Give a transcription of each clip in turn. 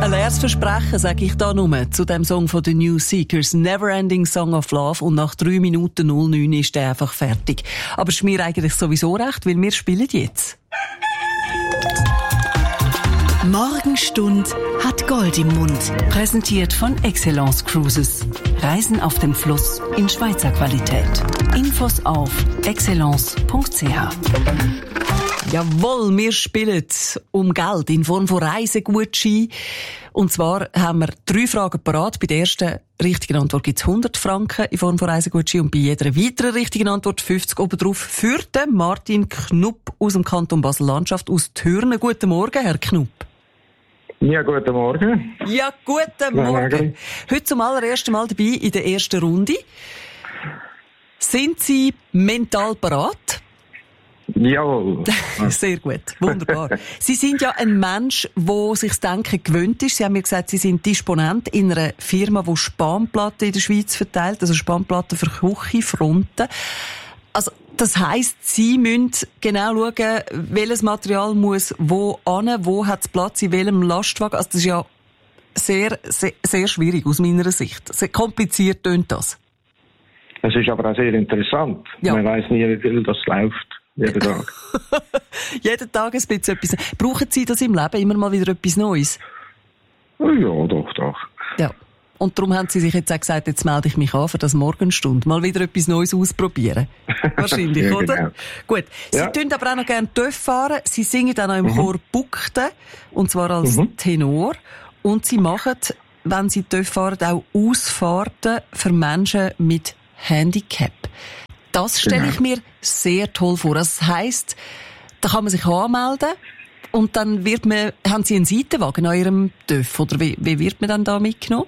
Ein leeres Versprechen, sage ich da nur, zu dem Song von The New Seekers, Neverending Song of Love. Und nach 3 Minuten 09 ist der einfach fertig. Aber es ist mir eigentlich sowieso recht, weil wir spielen jetzt. Morgenstund hat Gold im Mund. Präsentiert von Excellence Cruises. Reisen auf dem Fluss in Schweizer Qualität. Infos auf excellence.ch. Jawohl, wir spielen um Geld in Form von Reisegutschein. Und zwar haben wir 3 Fragen parat. Bei der ersten richtigen Antwort gibt es 100 Franken in Form von Reisegutschein und bei jeder weiteren richtigen Antwort 50 obendrauf für den Martin Knupp aus dem Kanton Basel-Landschaft aus Thürnen. Guten Morgen, Herr Knupp. Ja, guten Morgen. Ja, guten Morgen. Heute zum allerersten Mal dabei in der ersten Runde. Sind Sie mental parat? Jawohl. Sehr gut, wunderbar. Sie sind ja ein Mensch, der sich das Denken gewöhnt ist. Sie haben mir gesagt, Sie sind Disponent in einer Firma, die Spanplatten in der Schweiz verteilt, also Spanplatten für Küchenfronten. Also, das heisst, Sie müssen genau schauen, welches Material muss wo hin, wo hat es Platz, in welchem Lastwagen. Also, das ist ja sehr, sehr, sehr schwierig aus meiner Sicht. Sehr kompliziert tönt das. Es ist aber auch sehr interessant. Ja. Man weiss nie, wie viel das läuft. Jeden Tag. Jeden Tag ein bisschen etwas. Brauchen Sie das im Leben immer mal wieder etwas Neues? Ja, doch. Ja. Und darum haben Sie sich jetzt auch gesagt, jetzt melde ich mich an für das Morgenstunde. Mal wieder etwas Neues ausprobieren. Wahrscheinlich, ja, oder? Genau. Gut. Sie tun aber auch noch gerne TÜV fahren. Sie singen dann auch im Chor Buckten. Und zwar als Tenor. Und Sie machen, wenn Sie TÜV fahren, auch Ausfahrten für Menschen mit Handicap. Das stelle ich mir sehr toll vor. Das heisst, da kann man sich anmelden und dann haben Sie einen Seitenwagen an Ihrem TÜV? Oder wie wird man dann da mitgenommen?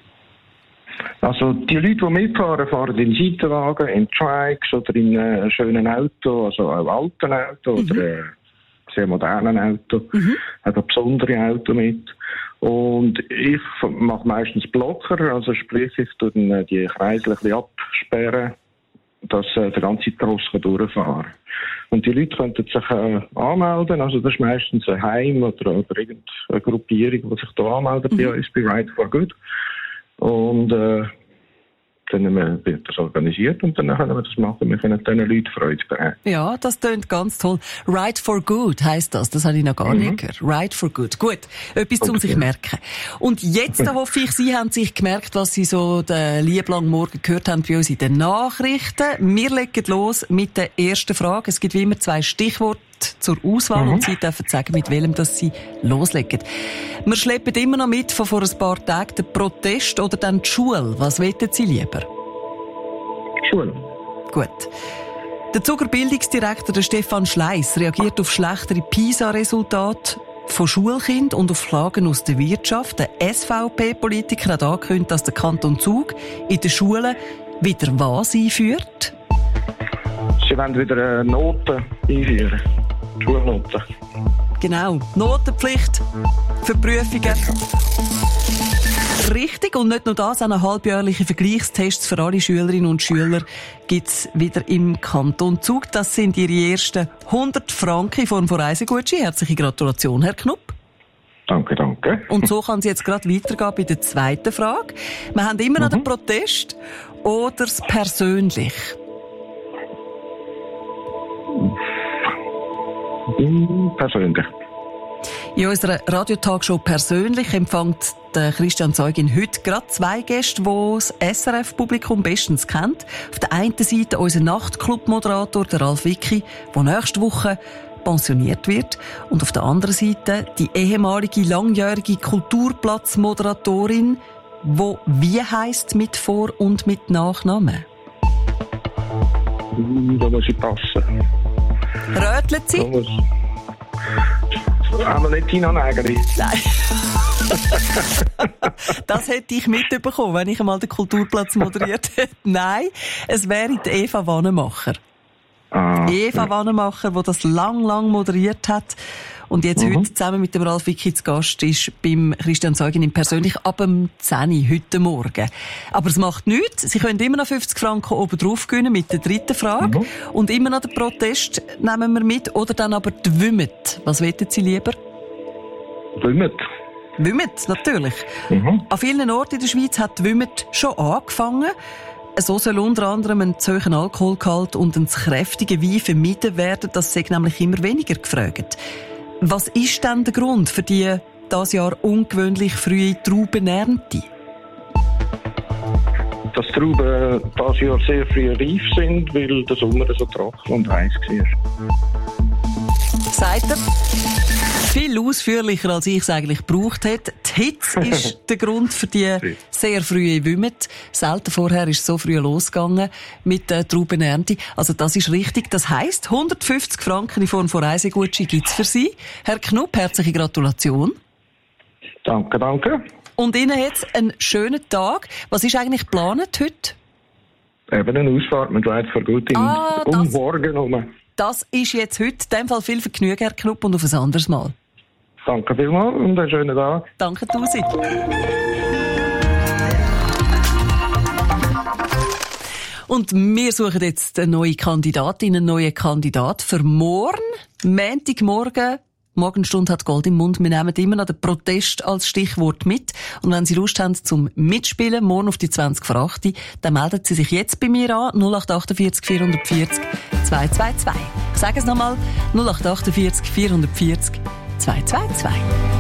Also, die Leute, die mitfahren, fahren in Seitenwagen, in Trikes oder in einem schönen Auto, also einem alten Auto oder sehr modernen Auto. Haben besondere Auto mit. Und ich mache meistens Blocker, also sprich, ich tue dann die Kreisel ein bisschen absperren, dass der ganze Tross durchfahren kann. Und die Leute könnten sich anmelden, also das ist meistens ein Heim oder irgendeine Gruppierung, die sich da anmeldet bei uns, bei Ride for Good. Und dann wird das organisiert und dann können wir das machen. Wir können diesen Leuten Freude bereiten. Ja, das klingt ganz toll. Ride for Good heisst das. Das habe ich noch gar nicht gehört. Ride for Good. Gut. Etwas zum sich merken. Und jetzt hoffe ich, Sie haben sich gemerkt, was Sie so den lieblangen Morgen gehört haben bei uns in den Nachrichten. Wir legen los mit der ersten Frage. Es gibt wie immer 2 Stichworte zur Auswahl und Sie dürfen sagen, mit welchem das Sie loslegen. Wir schleppen immer noch mit von vor ein paar Tagen den Protest oder dann die Schule. Was wollen Sie lieber? Schule. Gut. Der Zuger Bildungsdirektor, der Stefan Schleiss, reagiert auf schlechtere PISA-Resultate von Schulkindern und auf Klagen aus der Wirtschaft. Der SVP-Politiker hat angekündigt, dass der Kanton Zug in den Schulen wieder was einführt? Sie wollen wieder Noten einführen. Schulnoten. Genau. Notenpflicht für Prüfungen. Richtig. Und nicht nur das, auch noch halbjährliche Vergleichstests für alle Schülerinnen und Schüler gibt's wieder im Kanton Zug. Das sind Ihre ersten 100 Franken in Form von Reisegutschein. Herzliche Gratulation, Herr Knupp. Danke. Und so kann es jetzt gerade weitergehen bei der zweiten Frage. Wir haben immer noch den Protest oder das Persönlich? Persönlich. In unserer Radiotalkshow «Persönlich» empfängt der Christian Zeugin heute gerade 2 Gäste, die das SRF-Publikum bestens kennt. Auf der einen Seite unser Nachtclub-Moderator, der Ralf Wicki, der nächste Woche pensioniert wird. Und auf der anderen Seite die ehemalige langjährige Kulturplatz-Moderatorin, die wie heisst mit Vor- und mit Nachnamen? Da muss ich passen. Rötelt sie? Aber nicht Tina Nägeli. Nein. Das hätte ich mitbekommen, wenn ich einmal den Kulturplatz moderiert hätte. Nein, es wäre die Eva Wannemacher. Eva Wannemacher, die das lang moderiert hat und jetzt heute zusammen mit dem Ralf Wicki zu Gast ist beim Christian Zeugin im Persönlich ab dem 10 heute Morgen. Aber es macht nichts. Sie können immer noch 50 Franken oben drauf gewinnen mit der dritten Frage. Und immer noch den Protest nehmen wir mit oder dann aber die Wümmet. Was wollen Sie lieber? Wümmet. Wümmet, natürlich. An vielen Orten in der Schweiz hat Wümmet schon angefangen. So soll unter anderem ein zu hoher Alkoholgehalt und ein zu kräftiger Wein vermieden werden. Das sei nämlich immer weniger gefragt. Was ist denn der Grund für die dieses Jahr ungewöhnlich frühe Traubenernte? Dass die Trauben dieses Jahr sehr früh reif sind, weil der Sommer so trocken und heiß war. Sagt er. Viel ausführlicher, als ich es eigentlich gebraucht hätte. Die Hitze ist der Grund für die sehr frühe Wümmet. Selten vorher ist es so früh losgegangen mit der Traubenernte. Also das ist richtig. Das heisst, 150 Franken in Form von Reisegutschein gibt's für Sie. Herr Knupp, herzliche Gratulation. Danke, danke. Und Ihnen jetzt einen schönen Tag. Was ist eigentlich geplant heute? Eben eine Ausfahrt mit Schweizer Gut um Morgen herum. Das ist jetzt heute. In dem Fall viel Vergnügen, Herr Knupp, und auf ein anderes Mal. Danke vielmals und einen schönen Tag. Danke, Tusi. Und wir suchen jetzt eine neue Kandidatin, einen neuen Kandidat für morgen. Montagmorgen. Morgenstunde hat Gold im Mund. Wir nehmen immer noch den Protest als Stichwort mit. Und wenn Sie Lust haben zum Mitspielen, morgen auf die 20 vor 8, dann melden Sie sich jetzt bei mir an. 0848 440 222. Ich sage es nochmal. 0848 440 222.